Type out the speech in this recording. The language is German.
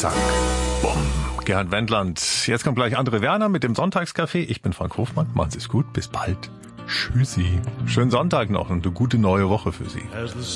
zack, bumm. Gerhard Wendland. Jetzt kommt gleich André Werner mit dem Sonntagscafé. Ich bin Frank Hofmann. Machen Sie es gut. Bis bald. Tschüssi. Schönen Sonntag noch und eine gute neue Woche für Sie.